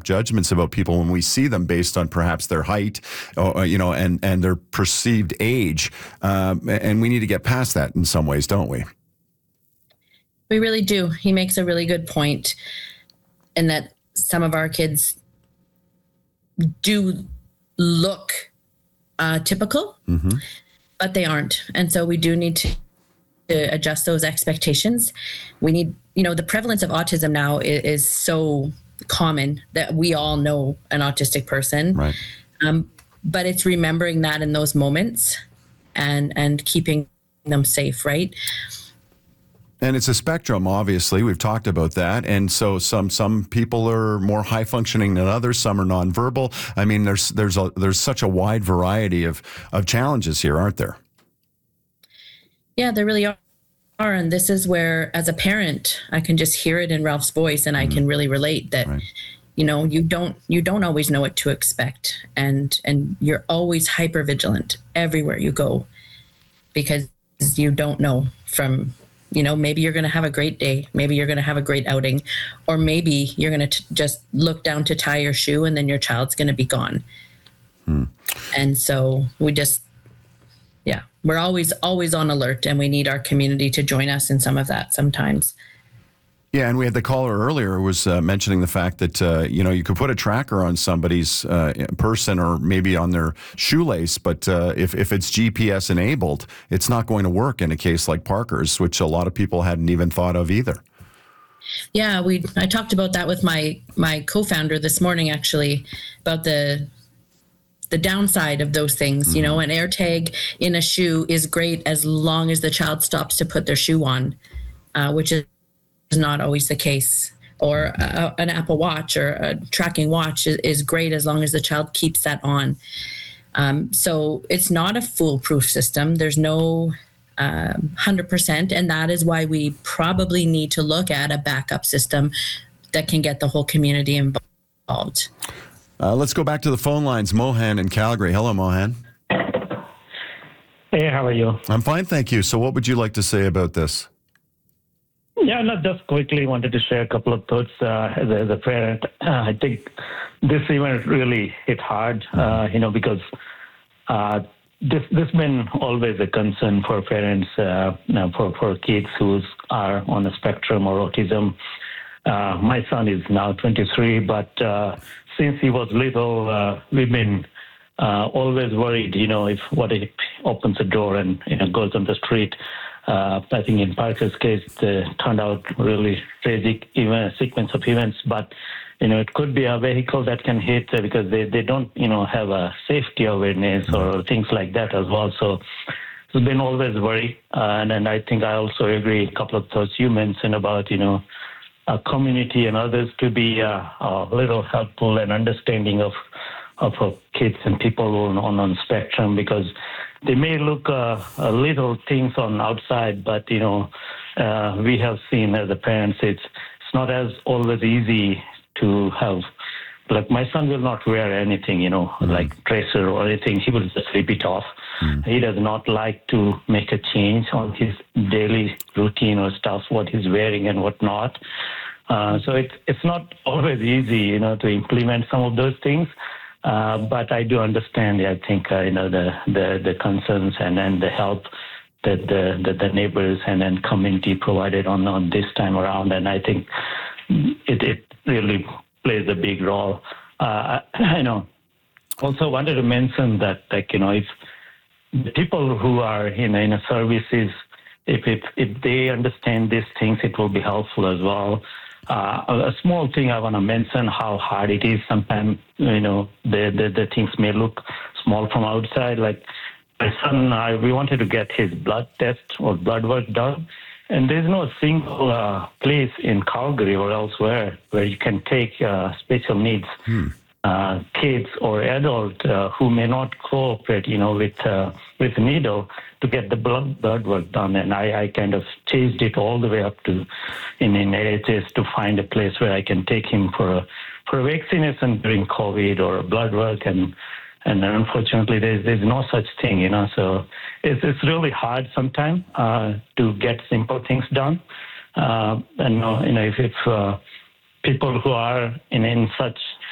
judgments about people when we see them based on perhaps their height, and their perceived age. And we need to get past that in some ways, don't we? We really do. He makes a really good point in that some of our kids do look typical, but they aren't. And so we do need to adjust those expectations. We need, the prevalence of autism now is so common that we all know an autistic person. Right. But it's remembering that in those moments and keeping them safe, right? And it's a spectrum, obviously. We've talked about that. And so some people are more high functioning than others. Some are nonverbal. I mean, there's such a wide variety of challenges here, aren't there? Yeah, there really are. And this is where, as a parent, I can just hear it in Ralph's voice, and I can really relate that, Right. You don't always know what to expect, and you're always hyper vigilant everywhere you go, because you don't know from, maybe you're going to have a great day, maybe you're going to have a great outing, or maybe you're going to just look down to tie your shoe and then your child's going to be gone. And so we're always on alert, and we need our community to join us in some of that sometimes. Yeah, and we had the caller earlier who was mentioning the fact that, you could put a tracker on somebody's person or maybe on their shoelace, but if it's GPS enabled, it's not going to work in a case like Parker's, which a lot of people hadn't even thought of either. Yeah, I talked about that with my co-founder this morning, actually, about the downside of those things. An AirTag in a shoe is great as long as the child stops to put their shoe on, which is not always the case. Or an Apple Watch or a tracking watch is great as long as the child keeps that on. So it's not a foolproof system. There's no 100%, and that is why we probably need to look at a backup system that can get the whole community involved. Let's go back to the phone lines. Mohan in Calgary. Hello, Mohan. Hey, how are you? I'm fine, thank you. So what would you like to say about this? Yeah, just quickly wanted to share a couple of thoughts as a parent. I think this event really hit hard, because this been always a concern for parents, for kids who are on the spectrum or autism. My son is now 23, but since he was little, we've been always worried, if it opens the door and goes on the street. I think in Parker's case, it turned out really tragic sequence of events, but it could be a vehicle that can hit because they don't have a safety awareness or things like that as well. So it's been always worry, and I think I also agree a couple of thoughts you mentioned about a community and others to be a little helpful and understanding of kids and people on spectrum, because they may look little things on outside, but we have seen as a parents it's not as always easy to have. Like my son will not wear anything, like tracer or anything. He will just rip it off. He does not like to make a change on his daily routine or stuff, what he's wearing and what not. So it's not always easy, to implement some of those things. But I do understand, I think, the concerns and the help that the neighbors and then community provided on this time around. And I think it really plays a big role. Also wanted to mention that, if the people who are in a services, if they understand these things, it will be helpful as well. A small thing I want to mention how hard it is. Sometimes, the things may look small from outside. Like my son, we wanted to get his blood test or blood work done. And there's no single place in Calgary or elsewhere where you can take special needs kids or adults who may not cooperate, with needle to get the blood work done. And I kind of chased it all the way up to in AHS to find a place where I can take him for a vaccination during COVID or blood work. And unfortunately, there's no such thing, So it's really hard sometimes to get simple things done. If people who are in such